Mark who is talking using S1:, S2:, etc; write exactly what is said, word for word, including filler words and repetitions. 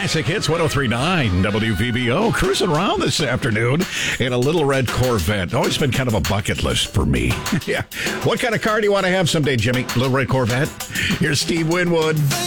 S1: Classic Hits one oh three point nine W V B O. Cruising around this afternoon in a little red Corvette. Always been kind of a bucket list for me. Yeah. What kind of car do you want to have someday, Jimmy? Little red Corvette? Here's Steve Winwood.